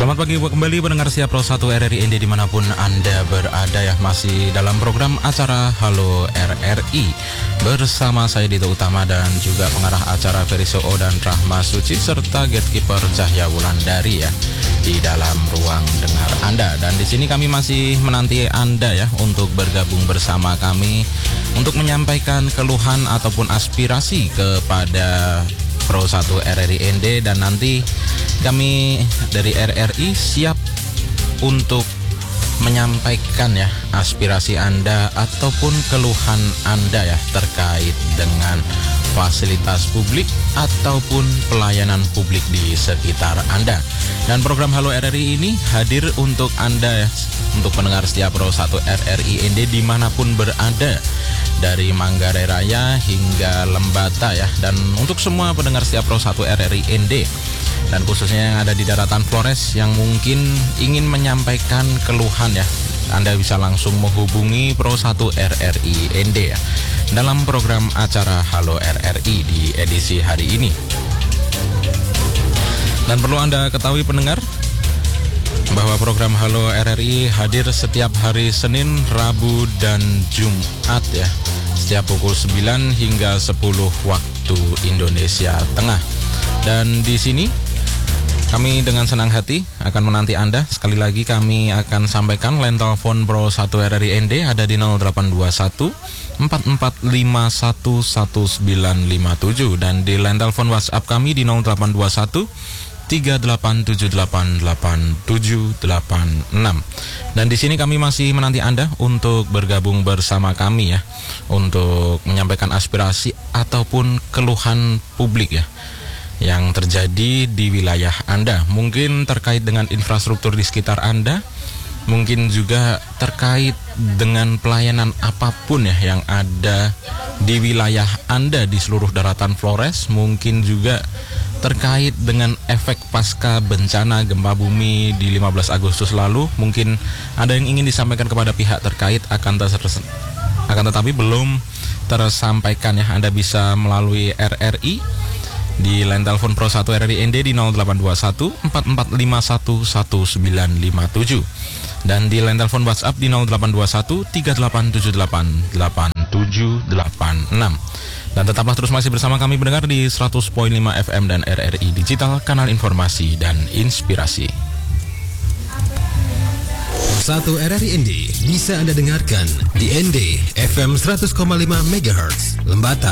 Selamat pagi kembali pendengar setia Pro 1 RRI ND dimanapun Anda berada ya. Masih dalam program acara Halo RRI bersama saya Dito Utama dan juga pengarah acara Ferry Soo dan Rahma Suci serta gatekeeper Cahya Wulandari ya di dalam ruang dengar Anda. Dan di sini kami masih menanti Anda ya untuk bergabung bersama kami untuk menyampaikan keluhan ataupun aspirasi kepada Pro 1 RRI ND, dan nanti kami dari RRI siap untuk menyampaikan ya aspirasi Anda ataupun keluhan Anda ya terkait dengan fasilitas publik ataupun pelayanan publik di sekitar Anda. Dan program Halo RRI ini hadir untuk Anda ya, untuk pendengar setia Pro 1 RRI ND dimanapun berada, dari Manggarai Raya hingga Lembata ya. Dan untuk semua pendengar setia Pro 1 RRI ND dan khususnya yang ada di daratan Flores yang mungkin ingin menyampaikan keluhan ya, Anda bisa langsung menghubungi Pro 1 RRI ND ya dalam program acara Halo RRI di edisi hari ini. Dan perlu Anda ketahui pendengar bahwa program Halo RRI hadir setiap hari Senin, Rabu, dan Jumat ya, setiap pukul 9 hingga 10 waktu Indonesia Tengah. Dan di sini kami dengan senang hati akan menanti Anda. Sekali lagi kami akan sampaikan line telepon Pro 1 RRI ND ada di 0821 4451 1957 dan di line telepon WhatsApp kami di 0821 387888786. Dan di sini kami masih menanti Anda untuk bergabung bersama kami ya, untuk menyampaikan aspirasi ataupun keluhan publik ya yang terjadi di wilayah Anda. Mungkin terkait dengan infrastruktur di sekitar Anda, mungkin juga terkait dengan pelayanan apapun ya yang ada di wilayah Anda di seluruh daratan Flores, mungkin juga terkait dengan efek pasca bencana gempa bumi di 15 Agustus lalu. Mungkin ada yang ingin disampaikan kepada pihak terkait akan tetapi belum tersampaikan ya. Anda bisa melalui RRI di line telepon Pro 1 RRI ND di 0821 4451 1957 dan di line telepon WhatsApp di 0821 387888786. Dan tetaplah terus masih bersama kami pendengar di 100.5 FM dan RRI Digital, kanal informasi dan inspirasi. 1 RRI ND bisa Anda dengarkan di ND FM 100,5 MHz Lembata,